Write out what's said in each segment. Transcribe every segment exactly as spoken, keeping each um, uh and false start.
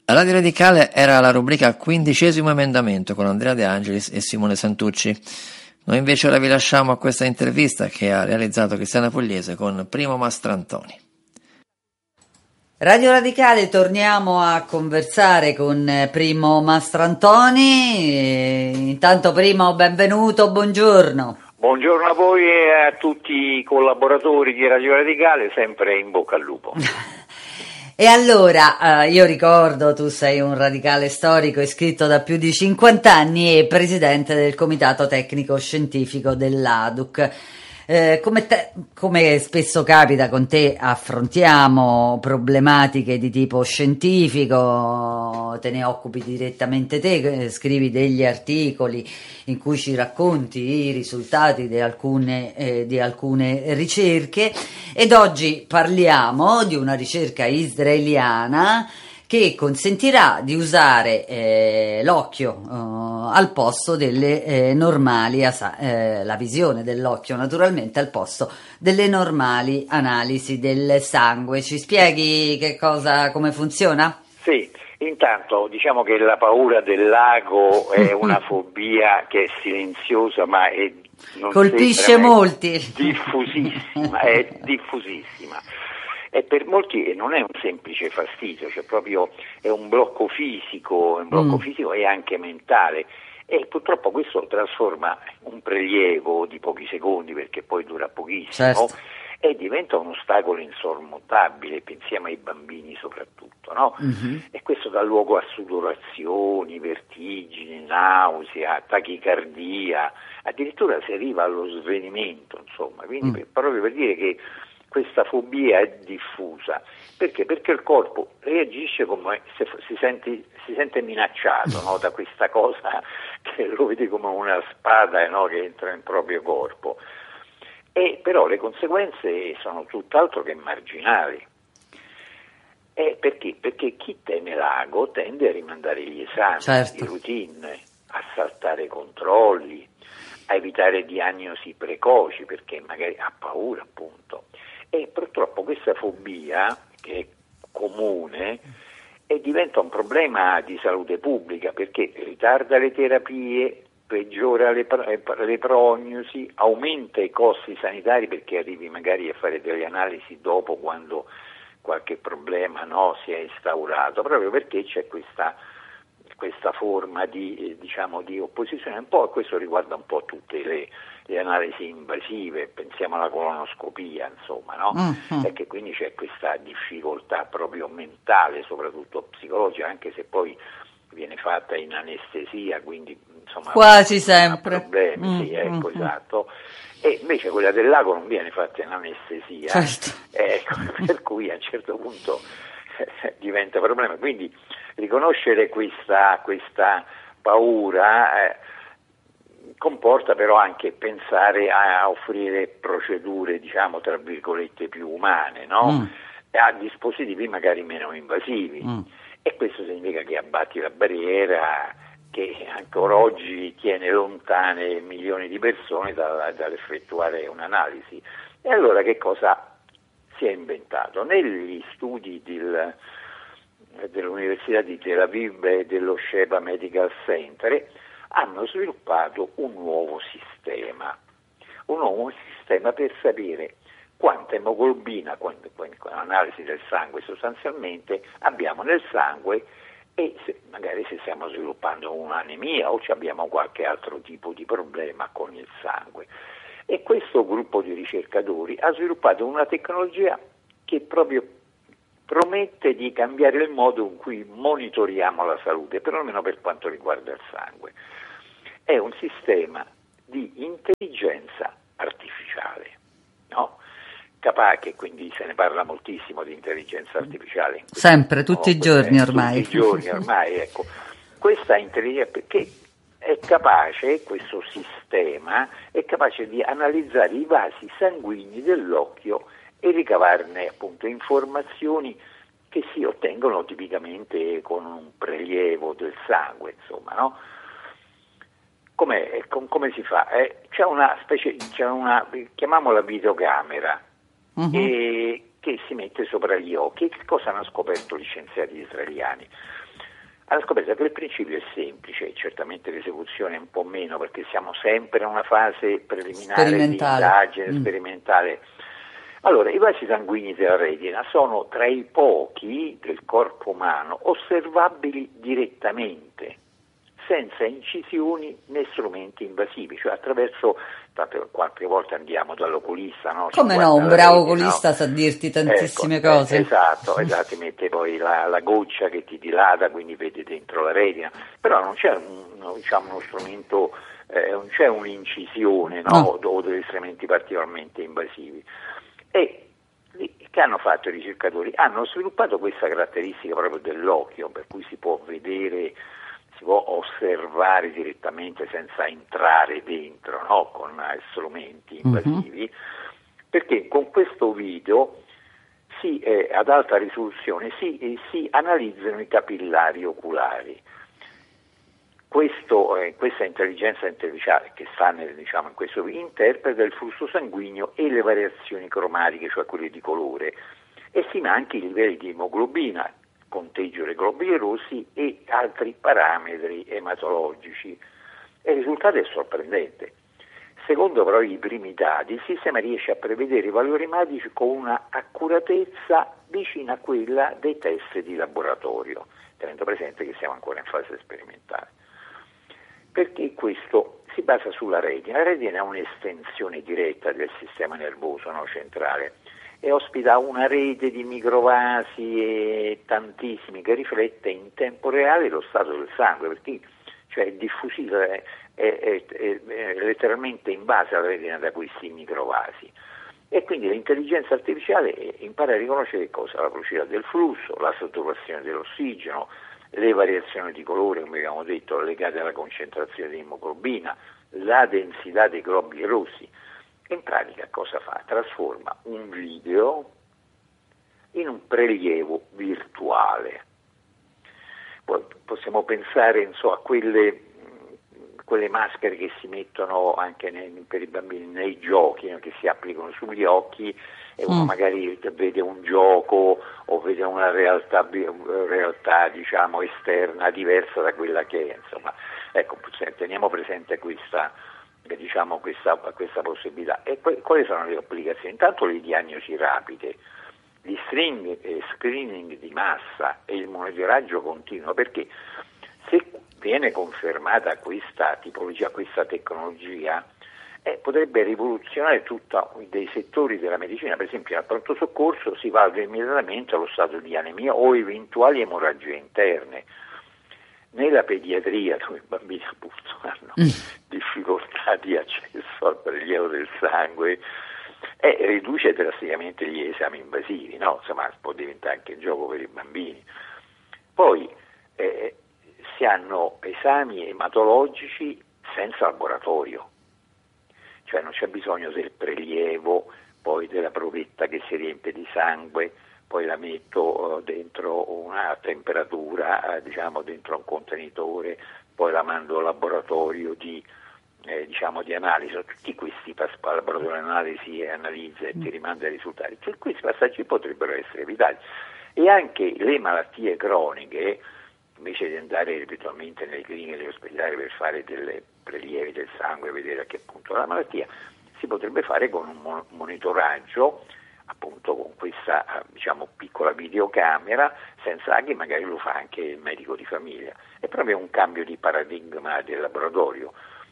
Radio Radicale era la rubrica Quindicesimo Emendamento con Andrea De Angelis e Simone Santucci. Noi invece ora vi lasciamo a questa intervista che ha realizzato Cristiana Pugliese con Primo Mastrantoni. Radio Radicale, torniamo a conversare con Primo Mastrantoni. E intanto Primo, benvenuto, buongiorno. Buongiorno a voi e a tutti i collaboratori di Radio Radicale, sempre in bocca al lupo. E allora, eh, io ricordo, tu sei un radicale storico iscritto da più di cinquanta anni e presidente del comitato tecnico scientifico dell'A D U C. Eh, come, te, come spesso capita con te, affrontiamo problematiche di tipo scientifico, te ne occupi direttamente te, scrivi degli articoli in cui ci racconti i risultati di alcune, eh, di alcune ricerche, ed oggi parliamo di una ricerca israeliana che consentirà di usare eh, l'occhio eh, al posto delle eh, normali, eh, la visione dell'occhio naturalmente al posto delle normali analisi del sangue. Ci spieghi che cosa, come funziona? Sì, intanto diciamo che la paura del lago è una fobia che è silenziosa ma è, non colpisce molti, diffusissima, è diffusissima. E per molti non è un semplice fastidio, cioè proprio è un blocco fisico, un blocco mm. fisico e anche mentale, e purtroppo questo trasforma un prelievo di pochi secondi, perché poi dura pochissimo, certo, e diventa un ostacolo insormontabile, pensiamo ai bambini soprattutto, no? Mm-hmm. E questo dà luogo a sudorazioni, vertigini, nausea, tachicardia, addirittura si arriva allo svenimento, insomma, quindi mm. per, proprio per dire che questa fobia è diffusa. Perché? Perché il corpo reagisce come se si sente, si sente minacciato, no? Da questa cosa che lo vede come una spada, no? Che entra nel proprio corpo. E però le conseguenze sono tutt'altro che marginali. E perché? Perché chi teme l'ago tende a rimandare gli esami, certo, di routine, a saltare controlli, a evitare diagnosi precoci perché magari ha paura, appunto. E purtroppo questa fobia, che è comune, e diventa un problema di salute pubblica perché ritarda le terapie, peggiora le, le prognosi, aumenta i costi sanitari perché arrivi magari a fare delle analisi dopo, quando qualche problema, no, si è instaurato, proprio perché c'è questa, questa forma di, diciamo, di opposizione. Un po', questo riguarda un po' tutte le le analisi invasive, pensiamo alla colonoscopia, insomma, no? Mm-hmm. E che quindi c'è questa difficoltà proprio mentale, soprattutto psicologica, anche se poi viene fatta in anestesia, quindi insomma quasi sempre problemi, mm-hmm. Sì, ecco, esatto. E invece quella del lago non viene fatta in anestesia, certo. Ecco, per cui a un certo punto eh, diventa problema. Quindi riconoscere questa, questa paura eh, comporta però anche pensare a offrire procedure, diciamo, tra virgolette, più umane, no? Mm. A dispositivi magari meno invasivi. Mm. E questo significa che abbatti la barriera che ancora oggi tiene lontane milioni di persone da, dall'effettuare un'analisi. E allora che cosa si è inventato? Negli studi del, dell'Università di Tel Aviv e dello Sheba Medical Center hanno sviluppato un nuovo sistema, un nuovo sistema per sapere quanta emoglobina, con l'analisi del sangue sostanzialmente, abbiamo nel sangue e se, magari se stiamo sviluppando un'anemia o abbiamo qualche altro tipo di problema con il sangue. E questo gruppo di ricercatori ha sviluppato una tecnologia che proprio promette di cambiare il modo in cui monitoriamo la salute, perlomeno per quanto riguarda il sangue. È un sistema di intelligenza artificiale, no? Capace, quindi se ne parla moltissimo di intelligenza artificiale. Sempre, tutti i giorni ormai. Tutti i giorni ormai, ecco. Questa intelligenza, perché è capace, questo sistema, è capace di analizzare i vasi sanguigni dell'occhio e ricavarne appunto informazioni che si ottengono tipicamente con un prelievo del sangue, insomma, no? Come, come si fa? Eh, c'è una specie, c'è una, chiamiamola videocamera, uh-huh. e, che si mette sopra gli occhi. Che cosa hanno scoperto gli scienziati israeliani? Hanno scoperto che il principio è semplice, certamente l'esecuzione è un po' meno, perché siamo sempre in una fase preliminare di indagine mm. sperimentale. Allora, i vasi sanguigni della retina sono tra i pochi del corpo umano osservabili direttamente, senza incisioni né strumenti invasivi, cioè attraverso, tante, qualche volta andiamo dall'oculista, no? Come no, un bravo oculista no? sa dirti tantissime ecco, cose. Eh, esatto, esatto, ti mette poi la, la goccia che ti dilata, quindi vedi dentro la retina, però non c'è un, diciamo, uno strumento, eh, non c'è un'incisione no? No. o degli strumenti particolarmente invasivi. E che hanno fatto i ricercatori? Hanno sviluppato questa caratteristica proprio dell'occhio, per cui si può vedere, si può osservare direttamente senza entrare dentro, no? Con strumenti invasivi, uh-huh. perché con questo video si, eh, ad alta risoluzione si, eh, si analizzano i capillari oculari. Questo, eh, questa intelligenza artificiale che sta nel, diciamo, in questo video interpreta il flusso sanguigno e le variazioni cromatiche, cioè quelle di colore, e stima anche i livelli di emoglobina, conteggio dei globuli rossi e altri parametri ematologici. E il risultato è sorprendente. Secondo però i primi dati, il sistema riesce a prevedere i valori magici con una accuratezza vicina a quella dei test di laboratorio, tenendo presente che siamo ancora in fase sperimentale. Perché questo si basa sulla retina. La retina è un'estensione diretta del sistema nervoso no, centrale e ospita una rete di microvasi e tantissimi che riflette in tempo reale lo stato del sangue, perché cioè è diffusiva, è, è, è, è letteralmente in base alla retina da questi microvasi. E quindi l'intelligenza artificiale impara a riconoscere cosa? La velocità del flusso, la saturazione dell'ossigeno, le variazioni di colore, come abbiamo detto, legate alla concentrazione di emoglobina, la densità dei globuli rossi. In pratica cosa fa? Trasforma un video in un prelievo virtuale. Poi possiamo pensare insomma, a quelle, quelle maschere che si mettono anche nei, per i bambini nei giochi, no? Che si applicano sugli occhi e uno mm. magari vede un gioco o vede una realtà, realtà diciamo esterna diversa da quella che è, insomma. Ecco, teniamo presente questa, diciamo, questa, questa possibilità. E poi, quali sono le applicazioni? Intanto le diagnosi rapide, gli string, eh, screening di massa e il monitoraggio continuo, perché se viene confermata questa tipologia, questa tecnologia, Eh, potrebbe rivoluzionare tutti dei settori della medicina. Per esempio al pronto soccorso si valuta immediatamente lo stato di anemia o eventuali emorragie interne. Nella pediatria, dove i bambini appunto hanno mm. difficoltà di accesso al prelievo del sangue, eh, riduce drasticamente gli esami invasivi, no? Insomma, può diventare anche un gioco per i bambini. Poi eh, si hanno esami ematologici senza laboratorio. Cioè non c'è bisogno del prelievo, poi della provetta che si riempie di sangue, poi la metto uh, dentro una temperatura, uh, diciamo dentro un contenitore, poi la mando al laboratorio di, eh, diciamo, di analisi. Tutti questi pas- laboratori di analisi e analizza e ti rimanda i risultati. Cioè, questi passaggi potrebbero essere evitati. E anche le malattie croniche, invece di andare abitualmente nelle cliniche degli ospedali per fare delle prelievi del sangue e vedere a che punto è la malattia, si potrebbe fare con un monitoraggio, appunto con questa diciamo piccola videocamera, senza che magari lo fa anche il medico di famiglia. È proprio un cambio di paradigma del laboratorio,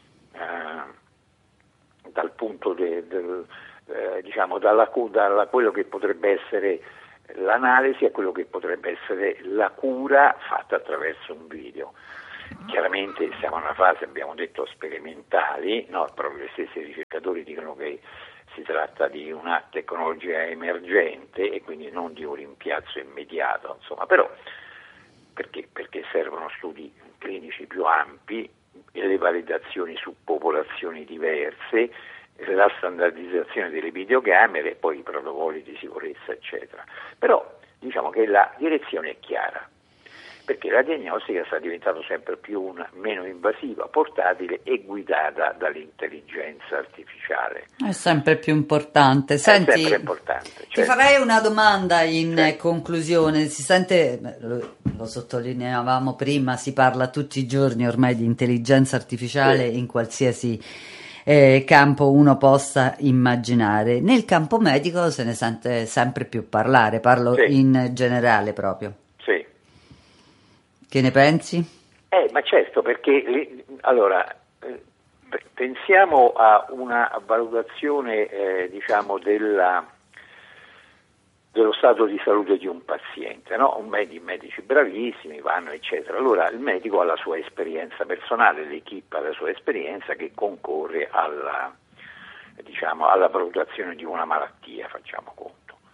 eh, dal punto de, del, eh, diciamo dalla, dalla quello che potrebbe essere l'analisi a quello che potrebbe essere la cura fatta attraverso un video. Chiaramente siamo in una fase, abbiamo detto, sperimentali, no? Proprio gli stessi ricercatori dicono che si tratta di una tecnologia emergente e quindi non di un rimpiazzo immediato, insomma, però perché? Perché servono studi clinici più ampi e le validazioni su popolazioni diverse, la standardizzazione delle videocamere e poi i protocolli di sicurezza, eccetera. Però diciamo che la direzione è chiara. perché la diagnostica sta diventando sempre più una, meno invasiva, portatile e guidata dall'intelligenza artificiale. È sempre più importante. Senti, è sempre importante. Certo. Ti farei una domanda in sì. conclusione. Si sente, lo, lo sottolineavamo prima, si parla tutti i giorni ormai di intelligenza artificiale sì. in qualsiasi eh, campo uno possa immaginare. Nel campo medico se ne sente sempre più parlare, parlo sì. in generale proprio. Sì. Che ne pensi? Eh, ma certo, perché allora eh, pensiamo a una valutazione eh, diciamo della, dello stato di salute di un paziente, no? Un med- medici bravissimi vanno eccetera, allora il medico ha la sua esperienza personale, l'equipe ha la sua esperienza che concorre alla, diciamo, alla valutazione di una malattia, facciamo conto.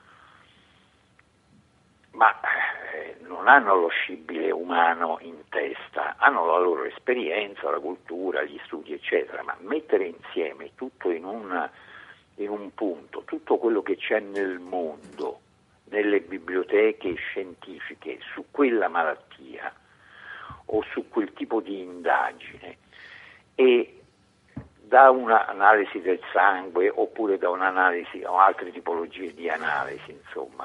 Ma eh, non hanno lo scibile umano in testa, hanno la loro esperienza, la cultura, gli studi eccetera, ma mettere insieme tutto in, una, in un punto, tutto quello che c'è nel mondo, nelle biblioteche scientifiche su quella malattia o su quel tipo di indagine e da un'analisi del sangue oppure da un'analisi o altre tipologie di analisi, insomma,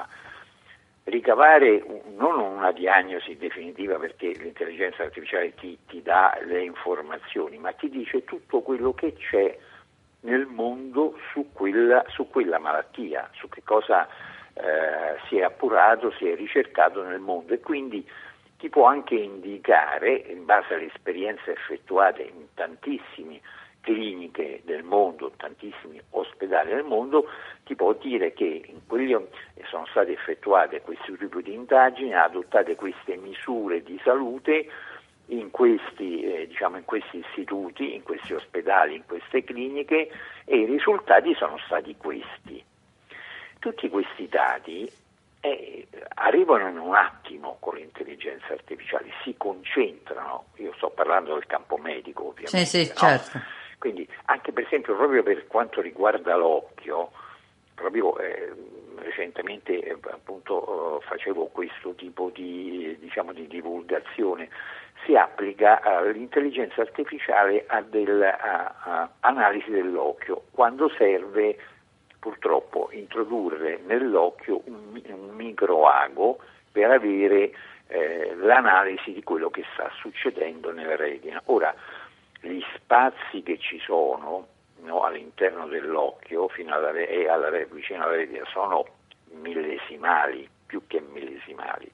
ricavare non una diagnosi definitiva perché l'intelligenza artificiale ti, ti dà le informazioni, ma ti dice tutto quello che c'è nel mondo su quella, su quella malattia, su che cosa eh, si è appurato, si è ricercato nel mondo e quindi ti può anche indicare, in base alle esperienze effettuate in tantissimi cliniche del mondo, tantissimi ospedali del mondo, ti può dire che in quelli sono state effettuate questo tipo di indagini, adottate queste misure di salute in questi, eh, diciamo in questi istituti, in questi ospedali, in queste cliniche e i risultati sono stati questi. Tutti questi dati eh, arrivano in un attimo con l'intelligenza artificiale, si concentrano, io sto parlando del campo medico ovviamente. Sì, sì, no? certo. Quindi anche per esempio proprio per quanto riguarda l'occhio, proprio eh, recentemente eh, appunto eh, facevo questo tipo di, diciamo, di divulgazione, si applica eh, l'intelligenza artificiale a dell'analisi dell'occhio quando serve purtroppo introdurre nell'occhio un, un microago per avere eh, l'analisi di quello che sta succedendo nella retina. Ora, gli spazi che ci sono no, all'interno dell'occhio fino alla, e alla, vicino alla retina sono millesimali, più che millesimali.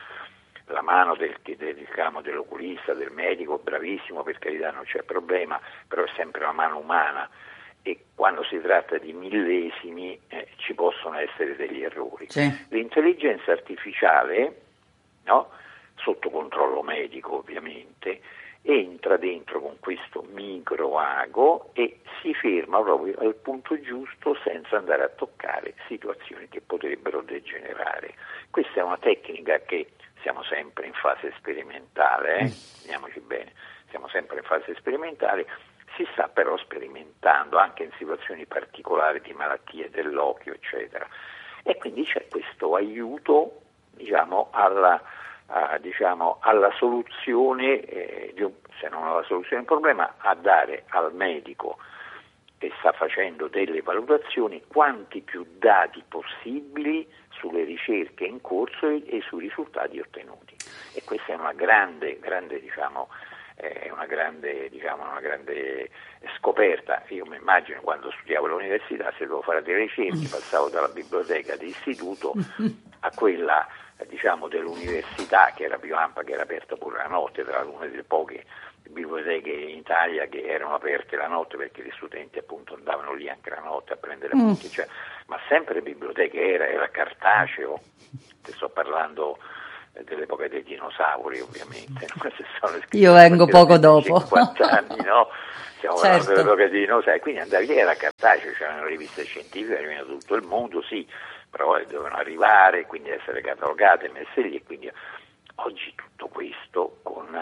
La mano del, del, diciamo, dell'oculista, del medico, bravissimo, per carità non c'è problema, però è sempre una mano umana e quando si tratta di millesimi eh, ci possono essere degli errori. Sì. L'intelligenza artificiale, no, sotto controllo medico ovviamente, entra dentro con questo microago e si ferma proprio al punto giusto senza andare a toccare situazioni che potrebbero degenerare. Questa è una tecnica che siamo sempre in fase sperimentale, eh? Andiamoci bene, siamo sempre in fase sperimentale, si sta però sperimentando anche in situazioni particolari di malattie dell'occhio, eccetera. E quindi c'è questo aiuto, diciamo, alla Uh, diciamo, alla soluzione, eh, di un, se non alla soluzione del problema, a dare al medico che sta facendo delle valutazioni quanti più dati possibili sulle ricerche in corso e, e sui risultati ottenuti. E questa è una grande, grande diciamo, eh, una grande, diciamo, una grande scoperta. Io mi immagino quando studiavo all'università, se dovevo fare delle ricerche, passavo dalla biblioteca d'istituto a quella diciamo dell'università che era più ampia, che era aperta pure la notte, tra una delle poche biblioteche in Italia che erano aperte la notte perché gli studenti appunto andavano lì anche la notte a prendere appunti, mm. cioè, ma sempre biblioteche era, era cartaceo, te sto parlando dell'epoca dei dinosauri ovviamente. Io vengo poco dopo. cinquanta anni, no? Stiamo certo. parlando dell'epoca dei dinosauri, quindi andavi lì era cartaceo, c'erano riviste scientifiche, arrivano da tutto il mondo, sì, però dovevano arrivare, quindi essere catalogate, messe lì, e quindi oggi tutto questo con,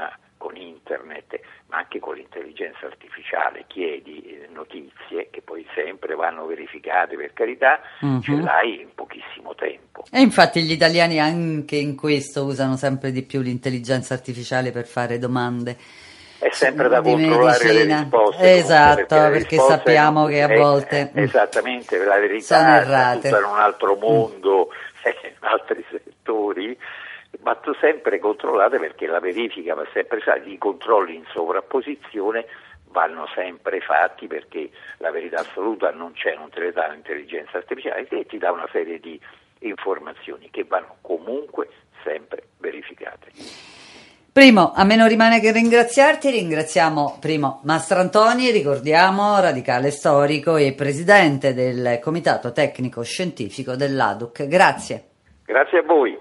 con internet, ma anche con l'intelligenza artificiale, chiedi notizie che poi sempre vanno verificate, per carità, uh-huh. ce l'hai in pochissimo tempo. E infatti gli italiani anche in questo usano sempre di più l'intelligenza artificiale per fare domande. È sempre da controllare medicina. le risposte. Esatto, perché, perché risposte sappiamo non, che a è, volte è, esattamente, la verità sono errate. è tutta in un altro mondo, mm. in altri settori, ma tu sempre controllate, perché la verifica va sempre fatta, i controlli in sovrapposizione vanno sempre fatti, perché la verità assoluta non c'è, non te le dà l'intelligenza artificiale, e ti dà una serie di informazioni che vanno comunque sempre verificate. Primo, a me non rimane che ringraziarti, ringraziamo primo Mastrantoni, ricordiamo, radicale storico e presidente del Comitato Tecnico Scientifico dell'A D U C. Grazie. Grazie a voi.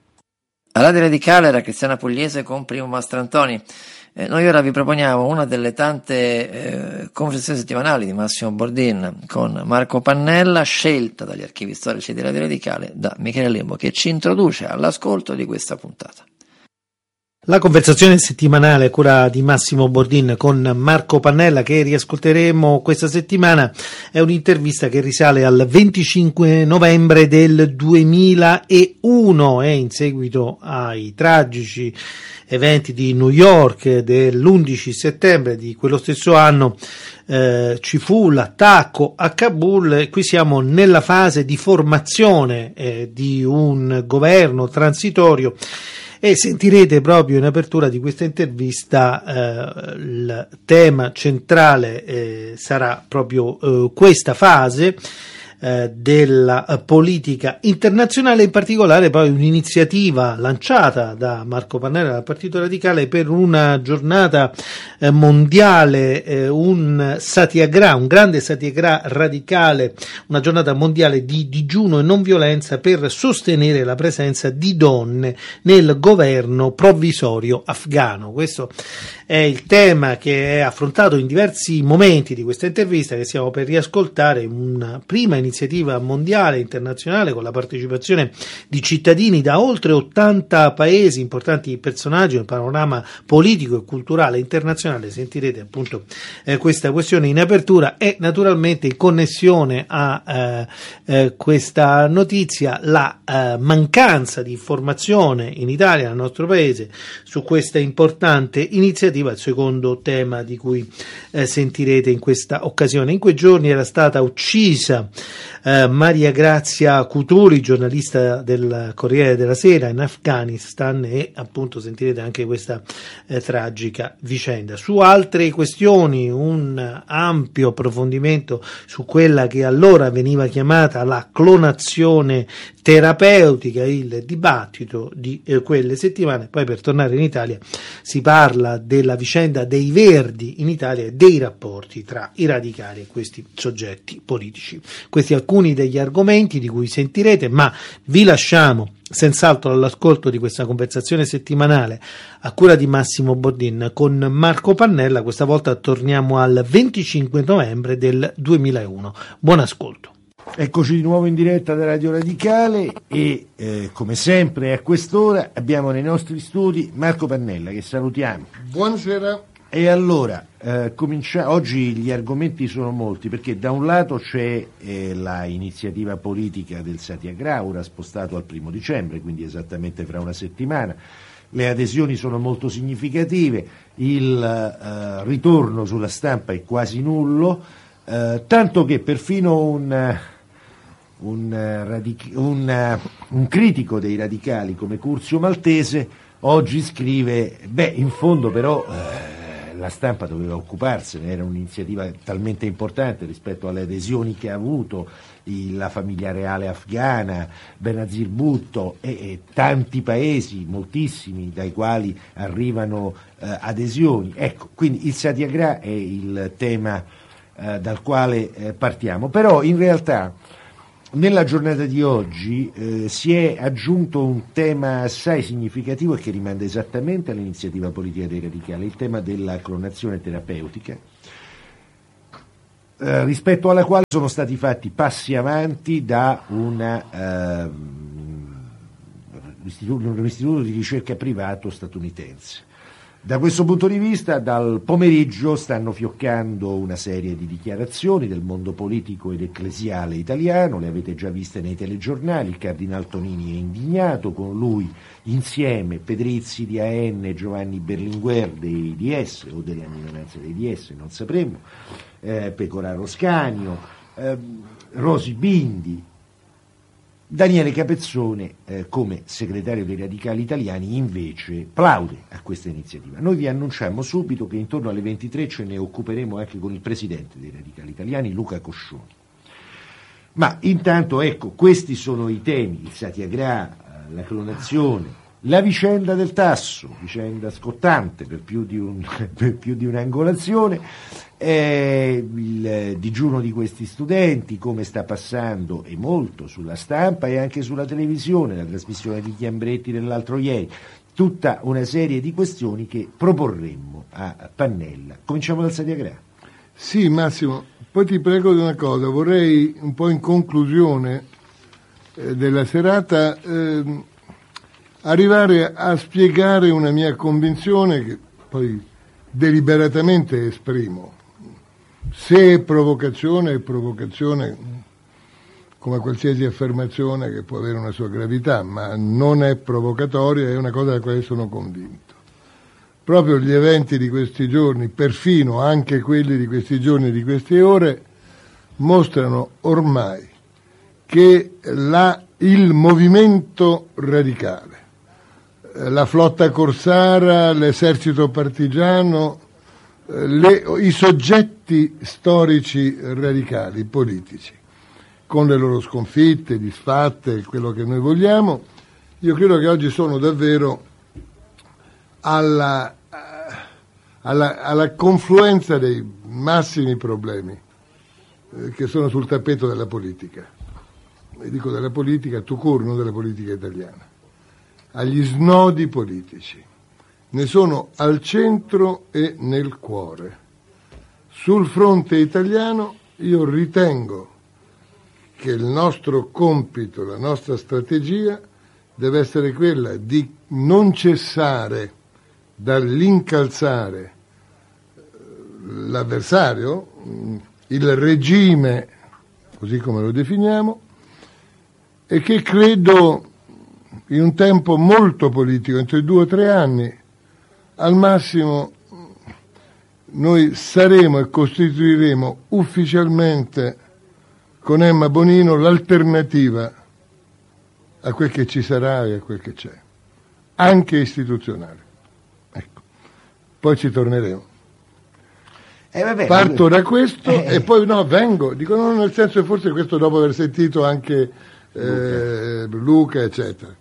A Radio Radicale era Cristiana Pugliese con Primo Mastrantoni. Eh, noi ora vi proponiamo una delle tante eh, conversazioni settimanali di Massimo Bordin con Marco Pannella, scelta dagli archivi storici di Radio Radicale da Michele Lembo, che ci introduce all'ascolto di questa puntata. La conversazione settimanale a cura di Massimo Bordin con Marco Pannella, che riascolteremo questa settimana, è un'intervista che risale al venticinque novembre del duemilauno e in seguito ai tragici eventi di New York dell'undici settembre di quello stesso anno eh, ci fu l'attacco a Kabul, e qui siamo nella fase di formazione eh, di un governo transitorio. E sentirete proprio in apertura di questa intervista eh, il tema centrale eh, sarà proprio eh, questa fase eh, della eh, politica internazionale, in particolare poi un'iniziativa lanciata da Marco Pannella dal Partito Radicale per una giornata eh, mondiale, eh, un satyagraha, un grande satyagraha radicale, una giornata mondiale di digiuno e non violenza per sostenere la presenza di donne nel governo provvisorio afghano. Questo è il tema che è affrontato in diversi momenti di questa intervista che stiamo per riascoltare, una prima iniziativa mondiale internazionale con la partecipazione di cittadini da oltre ottanta paesi, importanti personaggi nel panorama politico e culturale internazionale. Sentirete appunto eh, questa questione in apertura, e naturalmente in connessione a eh, eh, questa notizia la eh, mancanza di informazione in Italia, nel nostro paese, su questa importante iniziativa, il secondo tema di cui eh, sentirete in questa occasione. In quei giorni era stata uccisa eh, Maria Grazia Cutuli, giornalista del Corriere della Sera in Afghanistan, e appunto sentirete anche questa eh, tragica vicenda. Su altre questioni un ampio approfondimento su quella che allora veniva chiamata la clonazione terapeutica, il dibattito di eh, quelle settimane. Poi, per tornare in Italia, si parla della vicenda dei Verdi in Italia e dei rapporti tra i radicali e questi soggetti politici. Questi alcuni degli argomenti di cui sentirete, ma vi lasciamo senz'altro all'ascolto di questa conversazione settimanale a cura di Massimo Bordin con Marco Pannella. Questa volta torniamo al venticinque novembre del duemilauno. Buon ascolto. Eccoci di nuovo in diretta da Radio Radicale e eh, come sempre a quest'ora abbiamo nei nostri studi Marco Pannella, che salutiamo. Buonasera. E allora, eh, comincia- oggi gli argomenti sono molti, perché da un lato c'è eh, la iniziativa politica del Satyagraha, ora spostato al primo dicembre, quindi esattamente fra una settimana. Le adesioni sono molto significative, il eh, ritorno sulla stampa è quasi nullo, eh, tanto che perfino un, un, radic- un, un critico dei radicali come Curzio Maltese oggi scrive, beh, in fondo però eh, la stampa doveva occuparsene, era un'iniziativa talmente importante rispetto alle adesioni che ha avuto il, la famiglia reale afghana, Benazir Bhutto e, e tanti paesi, moltissimi, dai quali arrivano eh, adesioni. Ecco, quindi il Satyagraha è il tema eh, dal quale eh, partiamo, però in realtà nella giornata di oggi eh, si è aggiunto un tema assai significativo e che rimanda esattamente all'iniziativa politica dei radicali, il tema della clonazione terapeutica, eh, rispetto alla quale sono stati fatti passi avanti da una, eh, un, istituto, un istituto di ricerca privato statunitense. Da questo punto di vista, dal pomeriggio stanno fioccando una serie di dichiarazioni del mondo politico ed ecclesiale italiano, le avete già viste nei telegiornali. Il Cardinal Tonini è indignato, con lui insieme Pedrizzi di A N, Giovanni Berlinguer dei D S o della minoranza dei D S, non sapremo, eh, Pecoraro Scanio, eh, Rosi Bindi. Daniele Capezzone, eh, come segretario dei Radicali Italiani, invece plaude a questa iniziativa. Noi vi annunciamo subito che intorno alle ventitré ce ne occuperemo anche con il presidente dei Radicali Italiani, Luca Coscioni. Ma intanto, ecco, questi sono i temi: il Satyagraha, la clonazione, la vicenda del tasso, vicenda scottante per più di, un, per più di un'angolazione, eh, il digiuno di questi studenti, come sta passando e molto sulla stampa e anche sulla televisione, la trasmissione di Chiambretti dell'altro ieri, tutta una serie di questioni che proporremmo a Pannella. Cominciamo dal Satyagraha. Sì, Massimo, poi ti prego di una cosa, vorrei un po' in conclusione eh, della serata eh, arrivare a spiegare una mia convinzione che poi deliberatamente esprimo. Se è provocazione, è provocazione come qualsiasi affermazione che può avere una sua gravità, ma non è provocatoria, è una cosa della quale sono convinto. Proprio gli eventi di questi giorni, perfino anche quelli di questi giorni e di queste ore, mostrano ormai che la, il movimento radicale, la flotta corsara, l'esercito partigiano, le, i soggetti storici radicali, politici, con le loro sconfitte, disfatte, quello che noi vogliamo, io credo che oggi sono davvero alla, alla, alla confluenza dei massimi problemi eh, che sono sul tappeto della politica. E dico della politica tout court, non della politica italiana. Agli snodi politici. Ne sono al centro e nel cuore. Sul fronte italiano io ritengo che il nostro compito, la nostra strategia deve essere quella di non cessare dall'incalzare l'avversario, il regime, così come lo definiamo, e che credo in un tempo molto politico, entro i due o tre anni, al massimo noi saremo e costituiremo ufficialmente con Emma Bonino l'alternativa a quel che ci sarà e a quel che c'è, anche istituzionale. Ecco, poi ci torneremo. Eh, vabbè, Parto ma... da questo eh, e poi no, vengo, dico no, nel senso che forse questo dopo aver sentito anche eh, Luca. Luca, eccetera.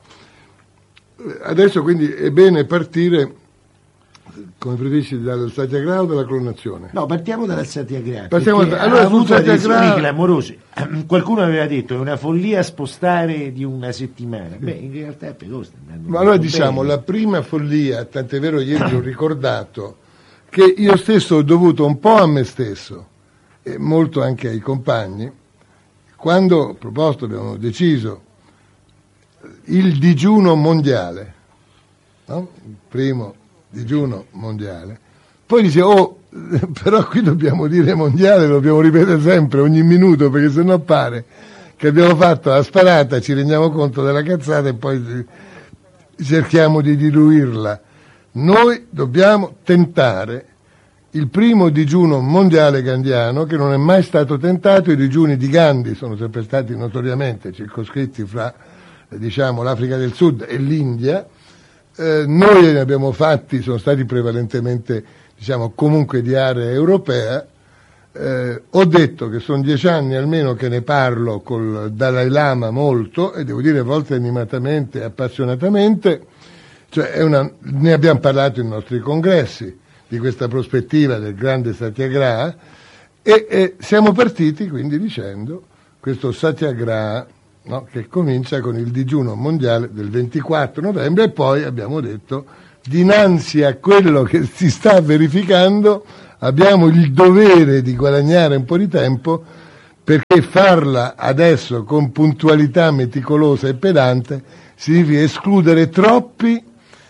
Adesso quindi è bene partire, come preferisci, dal Satyagraha o dalla clonazione? No, partiamo dal Satyagraha. Partiamo da, allora, ha avuto Satyagraha... adesioni clamorose. Qualcuno aveva detto è una follia spostare di una settimana. Beh, in realtà però sta andando. Ma allora bene. diciamo, la prima follia, tant'è vero ieri l'ho ricordato, che io stesso ho dovuto un po' a me stesso e molto anche ai compagni, quando ho proposto, abbiamo deciso il digiuno mondiale, no? Il primo digiuno mondiale, poi dice oh però qui dobbiamo dire mondiale, lo dobbiamo ripetere sempre ogni minuto, perché sennò pare che abbiamo fatto la sparata, ci rendiamo conto della cazzata e poi cerchiamo di diluirla. Noi dobbiamo tentare il primo digiuno mondiale gandhiano, che non è mai stato tentato. I digiuni di Gandhi sono sempre stati notoriamente circoscritti fra eh, diciamo l'Africa del Sud e l'India. Eh, noi ne abbiamo fatti, sono stati prevalentemente diciamo comunque di area europea. Eh, ho detto che sono dieci anni almeno che ne parlo col Dalai Lama molto, e devo dire a volte animatamente e appassionatamente, cioè è una, ne abbiamo parlato in nostri congressi di questa prospettiva del grande Satyagraha, e, e siamo partiti quindi dicendo questo Satyagraha, no, che comincia con il digiuno mondiale del ventiquattro novembre, e poi abbiamo detto dinanzi a quello che si sta verificando abbiamo il dovere di guadagnare un po' di tempo, perché farla adesso con puntualità meticolosa e pedante significa escludere troppi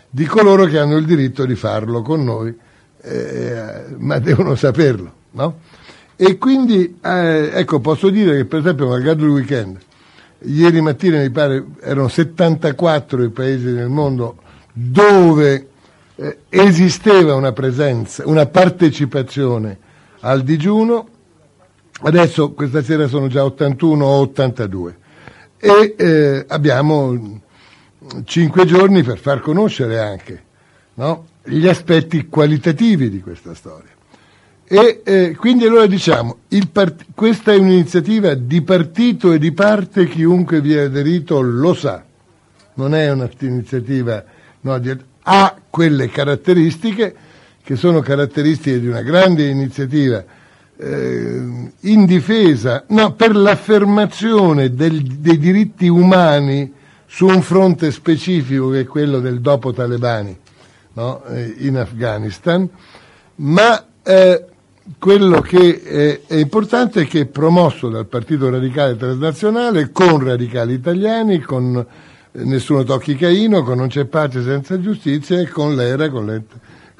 di coloro che hanno il diritto di farlo con noi, eh, ma devono saperlo, no? E quindi, eh, ecco, posso dire che per esempio, malgrado il weekend, ieri mattina mi pare erano settantaquattro i paesi nel mondo dove eh, esisteva una presenza, una partecipazione al digiuno. Adesso questa sera sono già ottantuno o ottantadue e eh, abbiamo cinque giorni per far conoscere anche, no, gli aspetti qualitativi di questa storia. E eh, quindi allora diciamo, il part- questa è un'iniziativa di partito e di parte, chiunque vi è aderito lo sa, non è un'iniziativa, no, di, ha quelle caratteristiche che sono caratteristiche di una grande iniziativa eh, in difesa, no, per l'affermazione del, dei diritti umani su un fronte specifico che è quello del dopo talebani, no, eh, in Afghanistan, ma eh, quello che è, è importante è che è promosso dal Partito Radicale Transnazionale, con radicali italiani, con eh, Nessuno Tocchi Caino, con Non c'è pace senza giustizia e con l'E R A, con, le,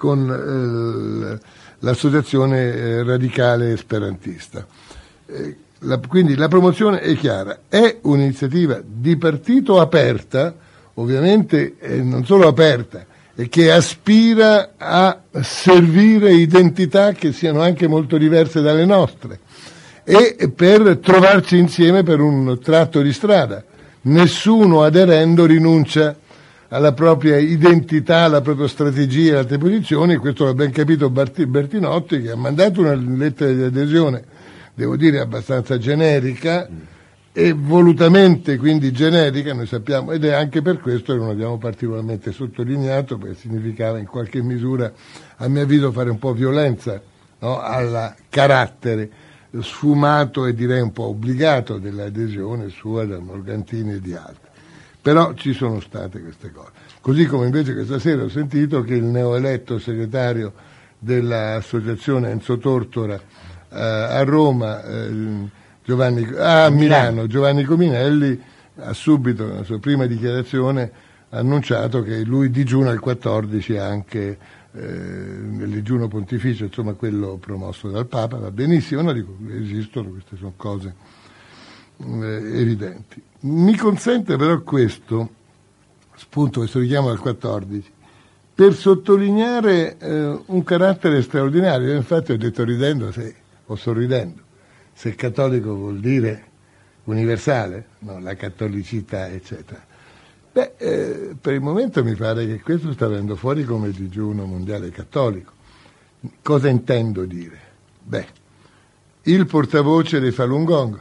con eh, l'associazione eh, radicale esperantista. Eh, la, quindi la promozione è chiara, è un'iniziativa di partito aperta, ovviamente eh, non solo aperta, e che aspira a servire identità che siano anche molto diverse dalle nostre e per trovarci insieme per un tratto di strada. Nessuno aderendo rinuncia alla propria identità, alla propria strategia, alle altre posizioni, questo l'ha ben capito Bertinotti, che ha mandato una lettera di adesione, devo dire abbastanza generica, e volutamente quindi generica, noi sappiamo, ed è anche per questo che non abbiamo particolarmente sottolineato, perché significava in qualche misura, a mio avviso, fare un po' violenza, no, al carattere sfumato e direi un po' obbligato dell'adesione sua da Morgantini e di altri. Però ci sono state queste cose. Così come invece questa sera ho sentito che il neoeletto segretario dell'associazione Enzo Tortora eh, a Roma, eh, Giovanni, ah, a Milano, Giovanni Cominelli, ha subito nella sua prima dichiarazione annunciato che lui digiuna il quattordici anche eh, nel digiuno pontificio, insomma quello promosso dal Papa, va benissimo, no, dico, esistono, queste sono cose eh, evidenti. Mi consente però questo spunto, questo richiamo al quattordici, per sottolineare eh, un carattere straordinario. Infatti ho detto ridendo, se, o sorridendo, se cattolico vuol dire universale, no, la cattolicità, eccetera. Beh, eh, per il momento mi pare che questo sta venendo fuori come digiuno mondiale cattolico. Cosa intendo dire? Beh, il portavoce dei Falun Gong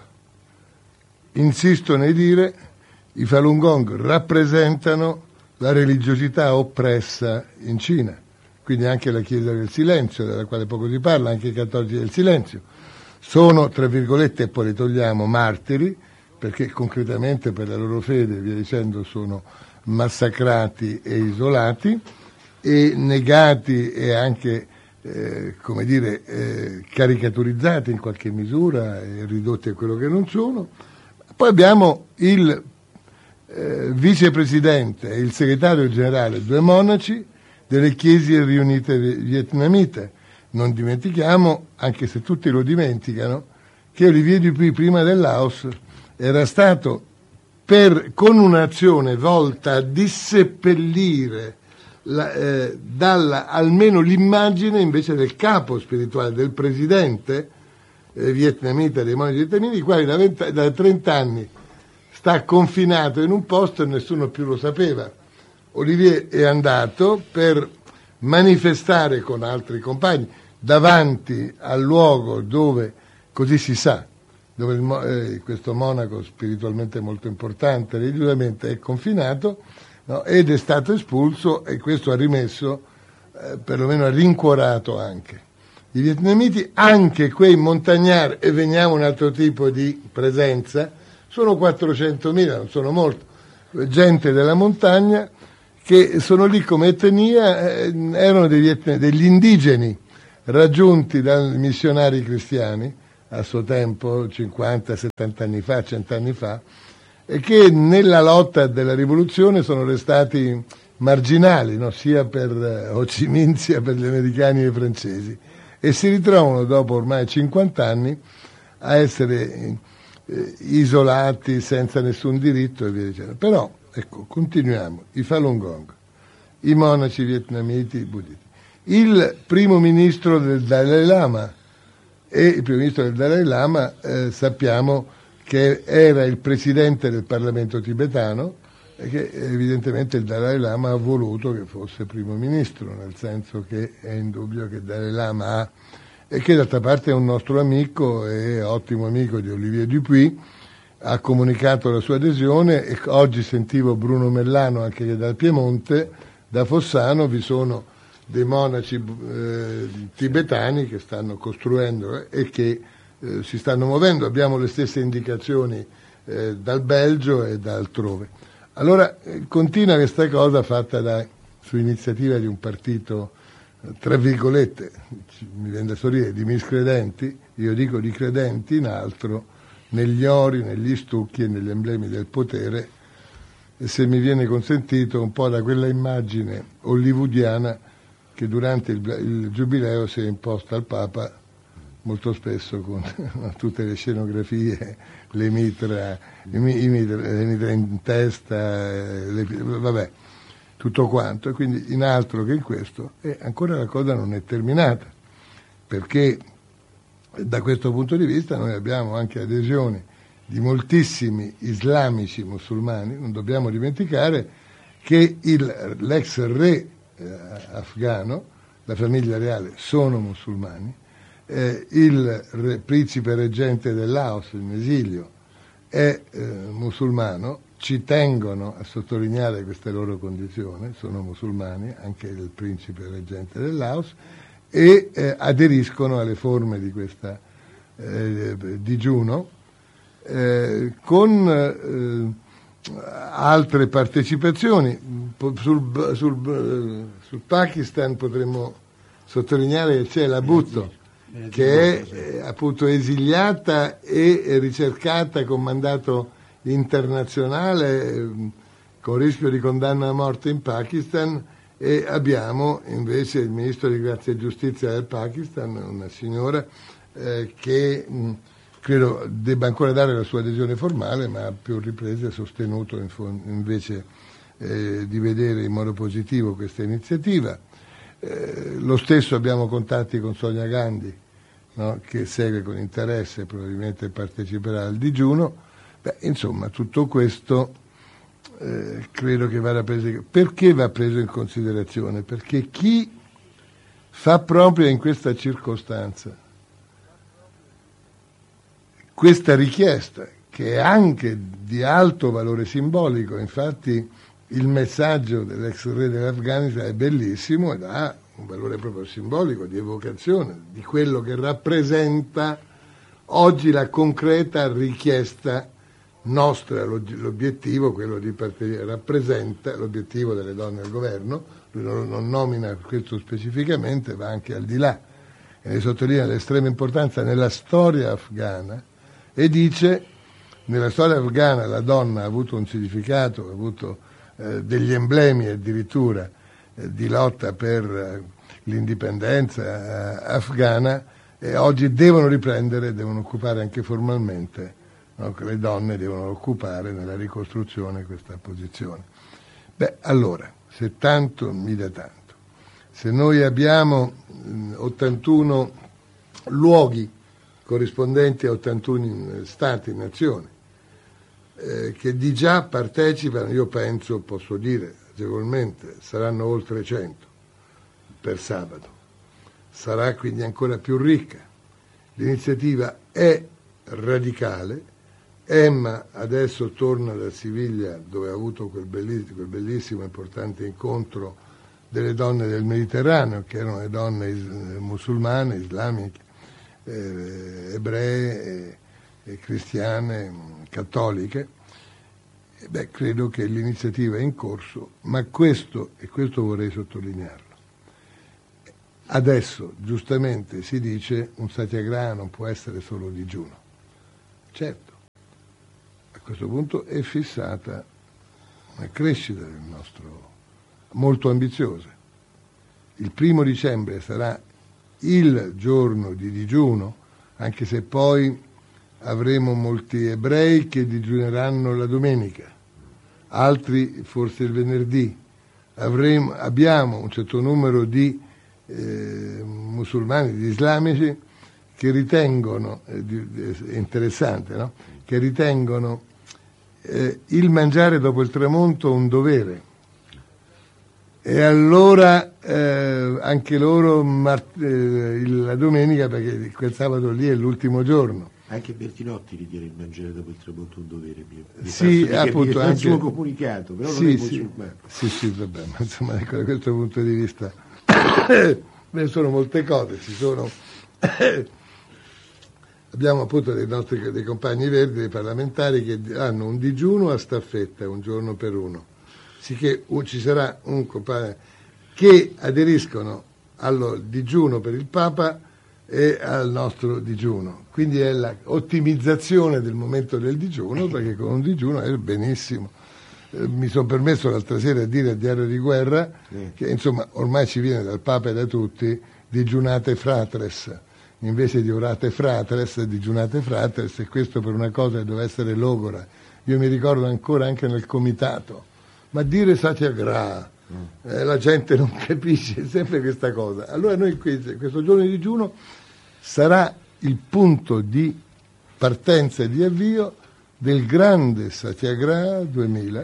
insisto nel dire i Falun Gong rappresentano la religiosità oppressa in Cina, quindi anche la Chiesa del Silenzio, della quale poco si parla, anche i cattolici del silenzio. Sono, tra virgolette, e poi li togliamo, martiri, perché concretamente per la loro fede, via dicendo, sono massacrati e isolati e negati e anche, eh, come dire, eh, caricaturizzati in qualche misura e ridotti a quello che non sono. Poi abbiamo il eh, vicepresidente e il segretario generale, due monaci delle Chiese riunite vietnamite. Non dimentichiamo, anche se tutti lo dimenticano, che Olivier Dupuy prima del Laos era stato, per, con un'azione volta a disseppellire la, eh, dalla, almeno l'immagine invece del capo spirituale, del presidente eh, vietnamita, dei monaci vietnamiti, il quale da, venti, da trenta anni sta confinato in un posto e nessuno più lo sapeva. Olivier è andato per manifestare con altri compagni davanti al luogo dove, così si sa, dove il, eh, questo monaco spiritualmente molto importante, religiosamente, è confinato, no, ed è stato espulso, e questo ha rimesso, eh, perlomeno ha rincuorato anche i vietnamiti, anche quei montagnari, e veniamo a un altro tipo di presenza, sono quattrocentomila, non sono molto, gente della montagna, che sono lì come etnia, eh, erano degli, etni, degli indigeni raggiunti dai missionari cristiani a suo tempo, cinquanta settanta anni fa, cento anni fa, e che nella lotta della rivoluzione sono restati marginali, no? Sia per Ho Chi Minh sia per gli americani e i francesi, e si ritrovano dopo ormai cinquanta anni a essere eh, isolati senza nessun diritto e via dicendo. Però, ecco, continuiamo, i Falun Gong, i monaci vietnamiti, i buddisti, il primo ministro del Dalai Lama, e il primo ministro del Dalai Lama eh, sappiamo che era il presidente del Parlamento tibetano e che evidentemente il Dalai Lama ha voluto che fosse primo ministro, nel senso che è indubbio che il Dalai Lama ha, e che d'altra parte è un nostro amico e ottimo amico di Olivier Dupuy, ha comunicato la sua adesione, e oggi sentivo Bruno Mellano anche dal Piemonte, da Fossano vi sono dei monaci eh, tibetani che stanno costruendo eh, e che eh, si stanno muovendo. Abbiamo le stesse indicazioni eh, dal Belgio e da altrove. Allora eh, continua questa cosa fatta da, su iniziativa di un partito, eh, tra virgolette, mi viene da sorridere, di miscredenti, io dico di credenti in altro, negli ori, negli stucchi e negli emblemi del potere, e se mi viene consentito un po' da quella immagine hollywoodiana che durante il, il giubileo si è imposta al Papa, molto spesso con tutte le scenografie, le mitra, i, i mitra, le mitra in testa, le, vabbè, tutto quanto, e quindi in altro che in questo, e ancora la cosa non è terminata, perché da questo punto di vista noi abbiamo anche adesioni di moltissimi islamici musulmani. Non dobbiamo dimenticare che il, l'ex re eh, afghano, la famiglia reale, sono musulmani, eh, il re, principe reggente del Laos in esilio è eh, musulmano, ci tengono a sottolineare queste loro condizioni, sono musulmani, anche il principe reggente del Laos, e eh, aderiscono alle forme di questo eh, digiuno, eh, con eh, altre partecipazioni. Sul, sul, sul Pakistan potremmo sottolineare che c'è la Bhutto, che è eh, appunto esiliata e ricercata con mandato internazionale, eh, con rischio di condanna a morte in Pakistan. E abbiamo invece il ministro di Grazia e Giustizia del Pakistan, una signora eh, che mh, credo debba ancora dare la sua adesione formale, ma a più riprese sostenuto in fo- invece eh, di vedere in modo positivo questa iniziativa. Eh, lo stesso abbiamo contatti con Sonia Gandhi, no, che segue con interesse, probabilmente parteciperà al digiuno. Beh, insomma, tutto questo Eh, credo che vada preso. Perché va preso in considerazione? Perché chi fa proprio in questa circostanza questa richiesta, che è anche di alto valore simbolico, infatti il messaggio dell'ex re dell'Afghanistan è bellissimo ed ha un valore proprio simbolico, di evocazione di quello che rappresenta oggi la concreta richiesta nostra, l'obiettivo, quello di partire, rappresenta l'obiettivo delle donne al governo. Lui non, non nomina questo specificamente, va anche al di là e ne sottolinea l'estrema importanza nella storia afghana, e dice: nella storia afghana la donna ha avuto un significato, ha avuto eh, degli emblemi addirittura eh, di lotta per eh, l'indipendenza eh, afghana, e oggi devono riprendere, devono occupare anche formalmente, no, che le donne devono occupare nella ricostruzione questa posizione. Beh, allora, se tanto mi dà tanto, se noi abbiamo mh, ottantuno luoghi corrispondenti a ottantuno stati, nazioni, eh, che di già partecipano, io penso, posso dire agevolmente, saranno oltre cento per sabato, sarà quindi ancora più ricca. L'iniziativa è radicale. Emma adesso torna da Siviglia, dove ha avuto quel bellissimo, quel bellissimo e importante incontro delle donne del Mediterraneo, che erano le donne is- musulmane, islamiche, eh, ebree, e, e cristiane, cattoliche. E beh, credo che l'iniziativa è in corso, ma questo, e questo vorrei sottolinearlo, adesso giustamente si dice un satyagraha non può essere solo digiuno. Certo, a questo punto è fissata una crescita del nostro molto ambiziose. Il primo dicembre sarà il giorno di digiuno, anche se poi avremo molti ebrei che digiuneranno la domenica, altri forse il venerdì. Avremo, abbiamo un certo numero di eh, musulmani, di islamici, che ritengono, eh, è interessante, no? Che ritengono eh, il mangiare dopo il tramonto un dovere. E allora eh, anche loro mart- eh, la domenica, perché quel sabato lì è l'ultimo giorno. Anche Bertinotti ritiene il mangiare dopo il tramonto un dovere. Mi, mi sì, appunto, anche il suo comunicato, però sì, non è sì, musulmano. Sì, sì, vabbè, ma insomma, ecco, da questo punto di vista ne sono molte cose, ci sono abbiamo appunto dei nostri dei compagni verdi, dei parlamentari che hanno un digiuno a staffetta, un giorno per uno, sicché un, ci sarà un compagno che aderiscono al digiuno per il Papa e al nostro digiuno, quindi è la ottimizzazione del momento del digiuno, perché con un digiuno è benissimo. Eh, mi sono permesso l'altra sera di dire al Diario di Guerra sì. che insomma ormai ci viene dal Papa e da tutti digiunate fratres, invece di orate fratres, digiunate fratres, e questo per una cosa che doveva essere logora. Io mi ricordo ancora anche nel comitato, ma dire satyagraha, eh, la gente non capisce sempre questa cosa. Allora noi questo giorno di digiuno sarà il punto di partenza e di avvio del grande Satyagraha duemila,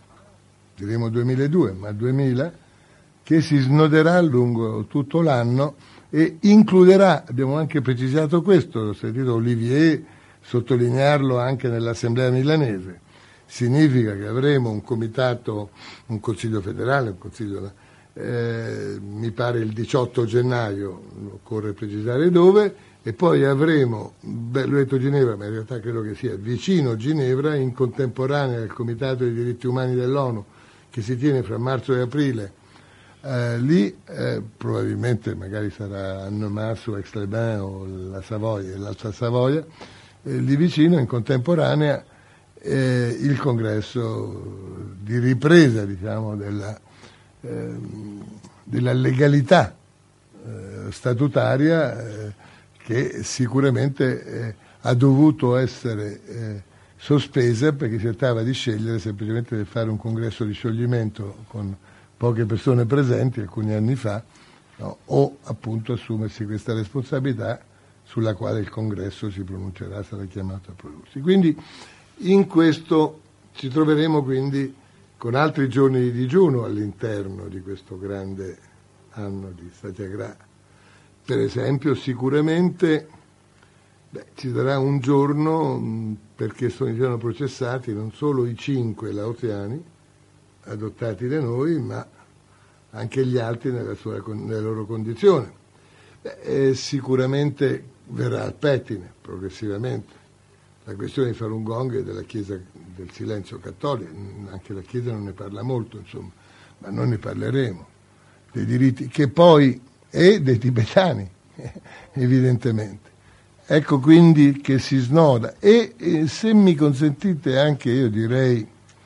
diremo duemiladue, ma duemila, che si snoderà lungo tutto l'anno e includerà, abbiamo anche precisato questo, ho sentito Olivier sottolinearlo anche nell'Assemblea milanese, significa che avremo un comitato, un consiglio federale, un consiglio, eh, mi pare il diciotto gennaio, occorre precisare dove, e poi avremo, beh, l'ho detto Ginevra, ma in realtà credo che sia vicino Ginevra, in contemporanea al Comitato dei diritti umani dell'ONU, che si tiene fra marzo e aprile, eh, lì eh, probabilmente magari sarà Annemasse o Aix-les-Bains o la Savoia, l'Alta Savoia, eh, lì vicino, in contemporanea, eh, il congresso di ripresa, diciamo, della, eh, della legalità eh, statutaria, eh, che sicuramente eh, ha dovuto essere eh, sospesa, perché si trattava di scegliere semplicemente di fare un congresso di scioglimento con poche persone presenti alcuni anni fa, no? O appunto assumersi questa responsabilità sulla quale il congresso si pronuncerà, sarà chiamato a prodursi. Quindi in questo ci troveremo quindi con altri giorni di digiuno all'interno di questo grande anno di Satyagraha. Per esempio sicuramente beh, ci darà un giorno mh, perché sono, sono processati non solo i cinque laoziani adottati da noi, ma anche gli altri nella, sua, nella loro condizione. Beh, eh, sicuramente verrà al pettine progressivamente la questione di Falun Gong e della Chiesa del silenzio cattolico, anche la Chiesa non ne parla molto, insomma, ma noi ne parleremo, dei diritti che poi e dei tibetani, evidentemente. Ecco quindi che si snoda e, e se mi consentite anche, io direi,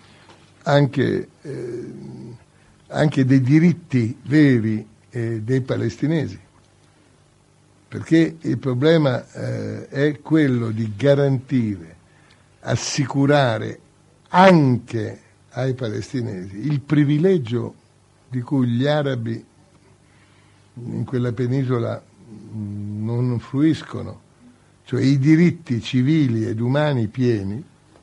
anche, eh, anche dei diritti veri eh, dei palestinesi, perché il problema eh, è quello di garantire, assicurare anche ai palestinesi il privilegio di cui gli arabi in quella penisola non fruiscono, cioè i diritti civili ed umani pieni.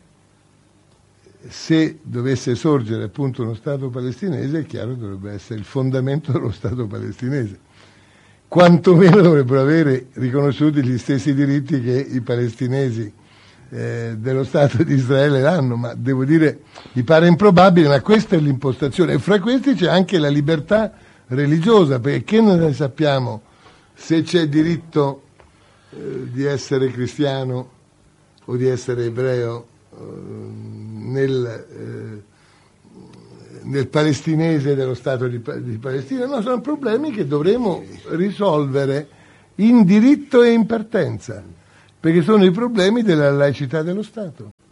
Se dovesse sorgere appunto uno Stato palestinese, è chiaro che dovrebbe essere il fondamento dello Stato palestinese. Quantomeno dovrebbero avere riconosciuti gli stessi diritti che i palestinesi eh, dello Stato di Israele hanno, ma devo dire, mi pare improbabile, ma questa è l'impostazione. E fra questi c'è anche la libertà religiosa, perché non ne sappiamo se c'è diritto eh, di essere cristiano o di essere ebreo eh, nel, eh, nel palestinese dello Stato di, di Palestina. No, sono problemi che dovremo risolvere in diritto e in partenza, perché sono i problemi della laicità dello Stato.